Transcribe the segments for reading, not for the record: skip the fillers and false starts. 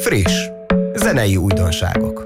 Friss, zenei újdonságok.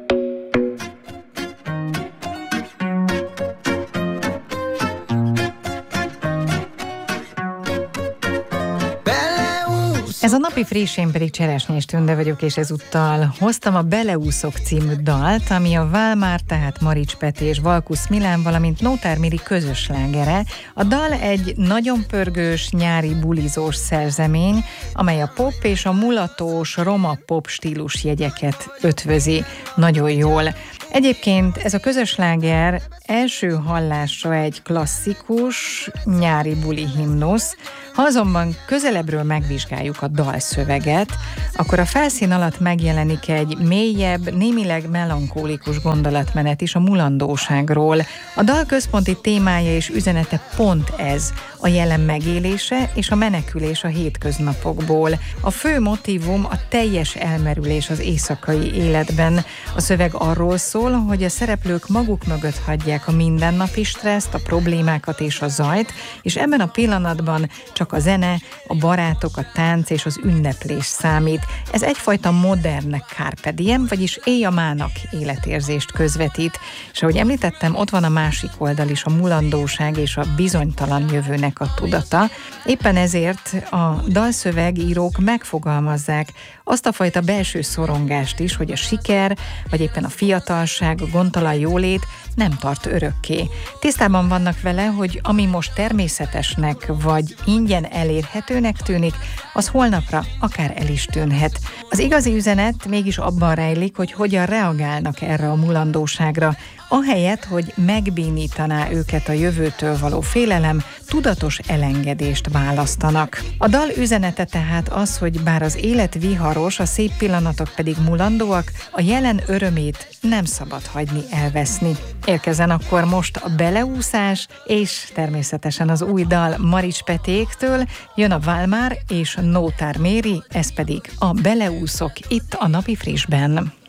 Ez a napi friss, én pedig Cseresnyés Tünde vagyok, és ezúttal hoztam a Beleúszok című dalt, ami a Válmár, tehát Marics Peti és Valkusz Milán, valamint Nótár Miri közös slágere. A dal egy nagyon pörgős, nyári bulizós szerzemény, amely a pop és a mulatós, roma pop stílus jegyeket ötvözi nagyon jól. Egyébként ez a közös sláger első hallásra egy klasszikus nyári buli himnusz. Ha azonban közelebbről megvizsgáljuk a dalszöveget, akkor a felszín alatt megjelenik egy mélyebb, némileg melankólikus gondolatmenet is a mulandóságról. A dal központi témája és üzenete pont ez, a jelen megélése és a menekülés a hétköznapokból. A fő motívum a teljes elmerülés az éjszakai életben. A szöveg arról szól, hogy a szereplők maguk mögött hagyják a mindennapi stresszt, a problémákat és a zajt, és ebben a pillanatban csak a zene, a barátok, a tánc és az ünneplés számít. Ez egyfajta modern carpe diem, vagyis éj a mának életérzést közvetít. És ahogy említettem, ott van a másik oldal is, a mulandóság és a bizonytalan jövőnek a tudata. Éppen ezért a dalszövegírók megfogalmazzák azt a fajta belső szorongást is, hogy a siker, vagy éppen a fiatalság, a gondtalan jólét nem tart örökké. Tisztában vannak vele, hogy ami most természetesnek vagy ingyen elérhetőnek tűnik, az holnapra akár el is tűnhet. Az igazi üzenet mégis abban rejlik, hogy hogyan reagálnak erre a mulandóságra, ahelyett, hogy megbénítaná őket a jövőtől való félelem, tudatos elengedést választanak. A dal üzenete tehát az, hogy bár az élet viharos, a szép pillanatok pedig mulandóak, a jelen örömét nem szabad hagyni elveszni. Érkezzen akkor most a Beleúszás, és természetesen az új dal Marics Petéktől, jön a Válmár és Nótár Méri, ez pedig a Beleúszok itt a Napi Frissben.